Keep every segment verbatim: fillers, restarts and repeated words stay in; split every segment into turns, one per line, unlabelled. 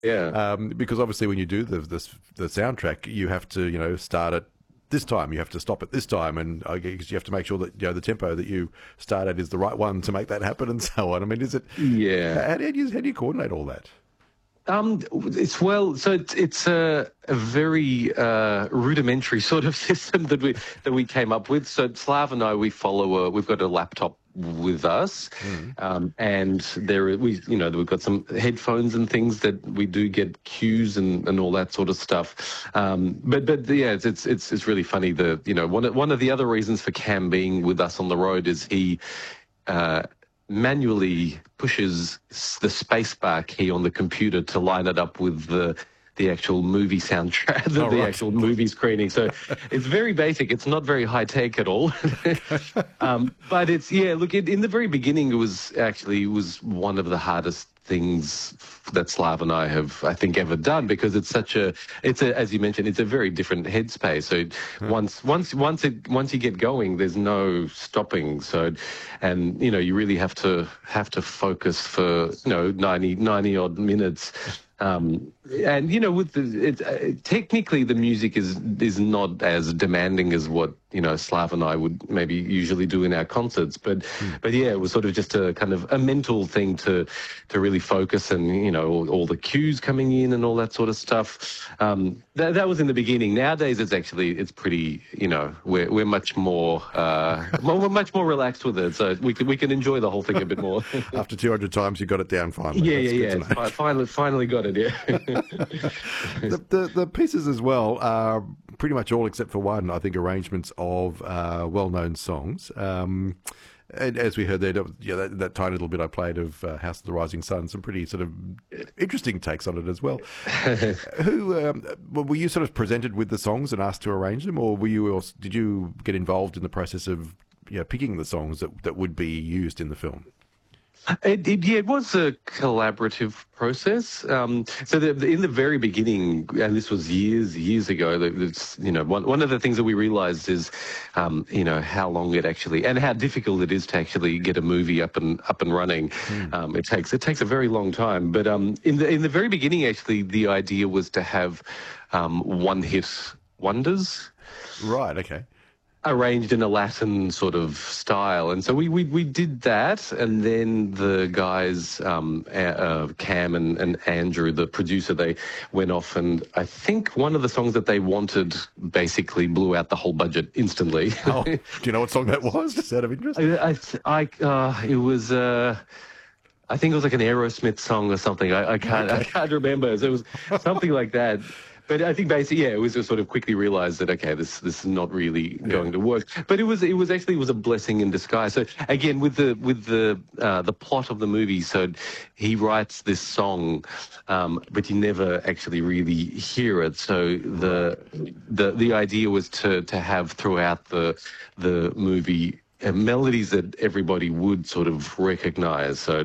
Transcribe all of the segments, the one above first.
Yeah.
Um, because obviously when you do the, the the soundtrack, you have to you know start at this time, you have to stop at this time, and I guess you have to make sure that you know the tempo that you start at is the right one to make that happen, and so on. I mean, is it?
Yeah.
How do you how do you coordinate all that?
Um, it's well, so it's, it's a, a very uh, rudimentary sort of system that we that we came up with. So Slav and I, we follow a, we've got a laptop with us,
Mm.
um, and there we you know we've got some headphones and things that we do get cues and, and all that sort of stuff. Um, but but yeah, it's, it's it's it's really funny. The you know one of, one of the other reasons for Cam being with us on the road is he. Uh, manually pushes the spacebar key on the computer to line it up with the the actual movie soundtrack, the,
Oh,
the
right.
actual movie screening. So it's very basic. It's not very high tech at all. um, but it's yeah. Look, it, in the very beginning, it was actually it was one of the hardest things that Slav and I have, I think, ever done, because it's such a, it's a, as you mentioned, it's a very different headspace. So once, once, once it, once you get going, there's no stopping. So, and you know, you really have to have to focus for you know ninety, ninety odd minutes. Um, and you know, with the it, uh, technically the music is is not as demanding as what you know Slav and I would maybe usually do in our concerts, but mm. but yeah, it was sort of just a kind of a mental thing to to really focus, and you know all, all the cues coming in and all that sort of stuff. Um, that that was in the beginning. Nowadays, it's actually it's pretty you know we're we're much more uh, we're much more relaxed with it, so we can we can enjoy the whole thing a bit more.
After two hundred times, you got it down finally.
Yeah,
That's
yeah,
good
yeah. Finally, finally got it. Yeah.
the, the the pieces as well are pretty much all except for one, I think, arrangements of uh, well-known songs. Um, and as we heard there, yeah, that, that tiny little bit I played of uh, House of the Rising Sun, some pretty sort of interesting takes on it as well. Who um, were you sort of presented with the songs and asked to arrange them, or were you? Or did you get involved in the process of you know, picking the songs that that would be used in the film?
It, it, yeah, it was a collaborative process. Um, so the, the, in the very beginning, and this was years, years ago, it's, you know, one, one of the things that we realized is, um, you know, how long it actually, and how difficult it is to actually get a movie up and up and running. Mm. Um, it takes, it takes a very long time. But um, in the in the very beginning, actually, the idea was to have um, one-hit wonders.
Right, okay.
Arranged in a Latin sort of style, and so we we, we did that, and then the guys, um, uh, Cam and, and Andrew, the producer, they went off, and I think one of the songs that they wanted basically blew out the whole budget instantly.
Oh, do you know what song that was? Just out of interest.
I, I, I uh, it was. Uh, I think it was like an Aerosmith song or something. I, I can't okay. I can't remember. So it was something like that. But I think basically, yeah, it was just sort of quickly realized that okay, this this is not really going yeah. to work. But it was it was actually it was a blessing in disguise. So again, with the with the uh, the plot of the movie, so he writes this song, um, but you never actually really hear it. So the the the idea was to to have throughout the the movie uh, melodies that everybody would sort of recognize. So,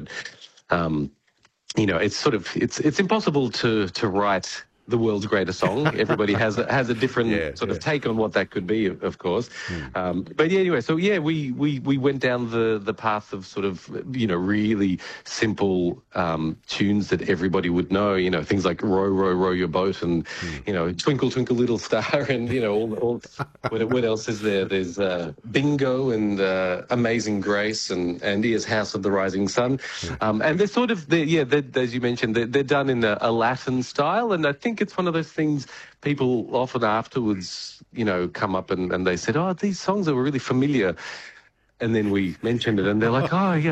um, you know, it's sort of it's it's impossible to to write the world's greatest song. Everybody has a, has a different
yeah,
sort
yeah.
of take on what that could be, of course.
Hmm.
Um, but yeah, anyway, so yeah, we, we, we went down the, the path of sort of, you know, really simple um, tunes that everybody would know, you know, things like Row, Row, Row Your Boat and, hmm. you know, Twinkle, Twinkle, Little Star and, you know, all, all what, what else is there? There's uh, Bingo and uh, Amazing Grace and Andy's House of the Rising Sun. Hmm. Um, and they're sort of, they're, yeah, they're, as you mentioned, they're, they're done in a, a Latin style, and I think it's one of those things people often afterwards, you know, come up and, and they said, oh, these songs are really familiar. And then we mentioned it and they're like, oh, yeah,